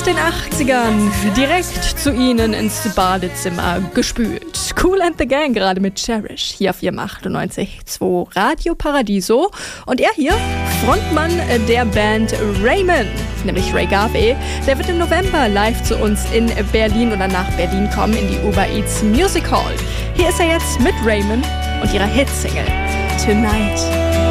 den 80ern direkt zu Ihnen ins Badezimmer gespült. Kool and the Gang gerade mit Cherish hier auf ihrem 98.2 Radio Paradiso. Und er hier, Frontmann der Band Raymond, nämlich Ray Garvey, der wird im November live zu uns in Berlin oder nach Berlin kommen in die Uber Eats Music Hall. Hier ist er jetzt mit Raymond und ihrer Hitsingle Tonight.